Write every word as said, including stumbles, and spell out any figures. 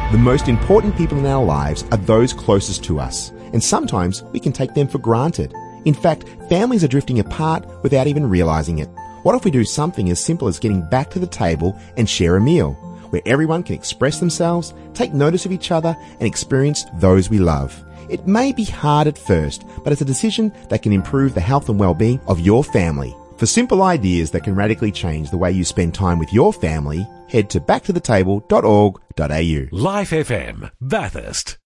The most important people in our lives are those closest to us, and sometimes we can take them for granted. In fact, families are drifting apart without even realizing it. What if we do something as simple as getting back to the table and share a meal, where everyone can express themselves, take notice of each other, and experience those we love? It may be hard at first, but it's a decision that can improve the health and well-being of your family. For simple ideas that can radically change the way you spend time with your family, head to back to the table dot org dot a u. Life F M, Bathurst.